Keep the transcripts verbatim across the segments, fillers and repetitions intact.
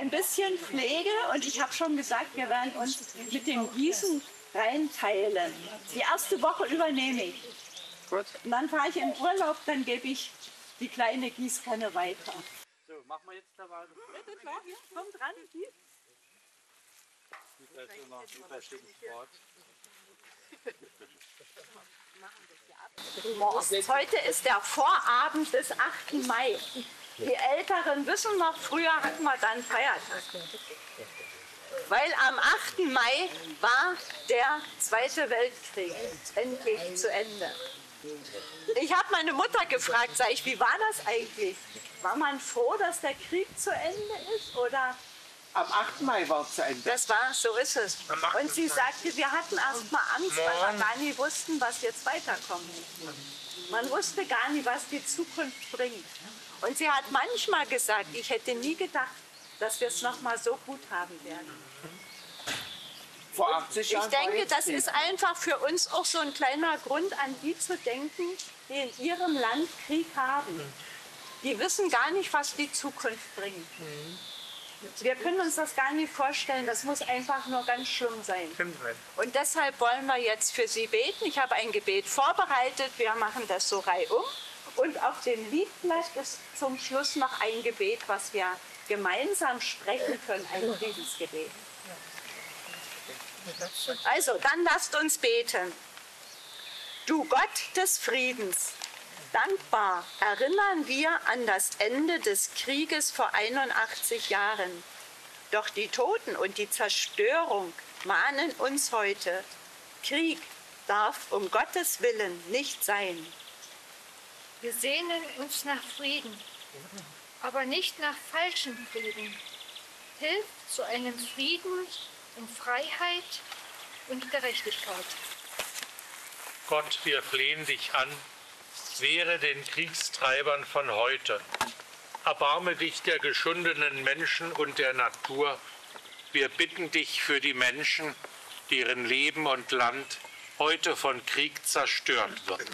ein bisschen Pflege und ich habe schon gesagt, wir werden uns mit dem Gießen reinteilen. Die erste Woche übernehme ich. Gut. Und dann fahre ich in Urlaub, dann gebe ich die kleine Gießkanne weiter. So, machen wir jetzt da weiter. Bitte, klar, hier, komm dran. Hier. Heute ist der Vorabend des achten Mai. Die Älteren wissen noch, früher hatten wir dann Feiertag. Weil am achten Mai war der Zweite Weltkrieg endlich zu Ende. Ich habe meine Mutter gefragt, sag ich, wie war das eigentlich? War man froh, dass der Krieg zu Ende ist? Oder? Am achten Mai war es zu Ende. Das war, so ist es. Und sie sagte, wir hatten erst mal Angst, weil wir gar nicht wussten, was jetzt weiterkommt. Man wusste gar nicht, was die Zukunft bringt. Und sie hat manchmal gesagt, ich hätte nie gedacht, dass wir es noch mal so gut haben werden. Vor achtzig Jahren. Ich denke, das ist einfach für uns auch so ein kleiner Grund, an die zu denken, die in ihrem Land Krieg haben. Die wissen gar nicht, was die Zukunft bringt. Wir können uns das gar nicht vorstellen, das muss einfach nur ganz schlimm sein. Und deshalb wollen wir jetzt für sie beten. Ich habe ein Gebet vorbereitet, wir machen das so reihum. Und auf dem Liedblatt ist zum Schluss noch ein Gebet, was wir gemeinsam sprechen können, ein Friedensgebet. Also, dann lasst uns beten. Du Gott des Friedens, dankbar erinnern wir an das Ende des Krieges vor einundachtzig Jahren. Doch die Toten und die Zerstörung mahnen uns heute. Krieg darf um Gottes Willen nicht sein. Wir sehnen uns nach Frieden, aber nicht nach falschem Frieden. Hilf zu einem Frieden in Freiheit und Gerechtigkeit. Gott, wir flehen dich an, wehre den Kriegstreibern von heute. Erbarme dich der geschundenen Menschen und der Natur. Wir bitten dich für die Menschen, deren Leben und Land heute von Krieg zerstört wird.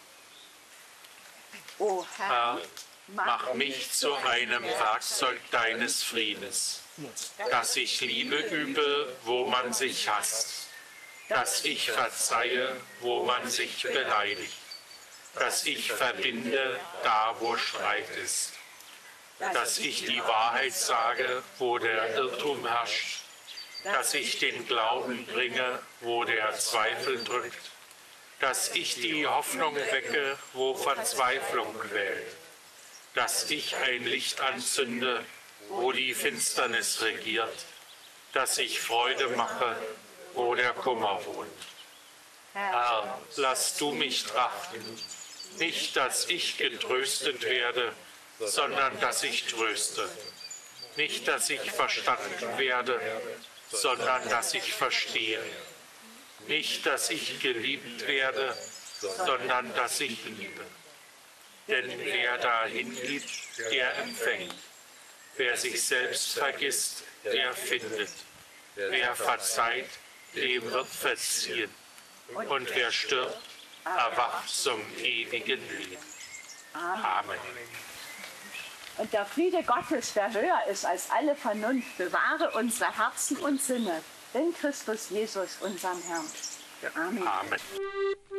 O Herr, Herr, mach mich zu einem Werkzeug deines Friedens, dass ich Liebe übe, wo man sich hasst, dass ich verzeihe, wo man sich beleidigt, dass ich verbinde, da wo Streit ist, dass ich die Wahrheit sage, wo der Irrtum herrscht, dass ich den Glauben bringe, wo der Zweifel drückt, dass ich die Hoffnung wecke, wo Verzweiflung quält, dass ich ein Licht anzünde, wo die Finsternis regiert, dass ich Freude mache, wo der Kummer wohnt. Herr, lass du mich trachten, nicht, dass ich getröstet werde, sondern dass ich tröste. Nicht, dass ich verstanden werde, sondern dass ich verstehe. Nicht, dass ich geliebt werde, sondern dass ich liebe. Denn wer dahin gibt, der empfängt. Wer sich selbst vergisst, der findet. Wer verzeiht, dem wird verziehen. Und wer stirbt, erwacht zum ewigen Leben. Amen. und der Friede Gottes, der höher ist als alle Vernunft, bewahre unsere Herzen und Sinne in Christus Jesus, unserem Herrn. Amen. Amen.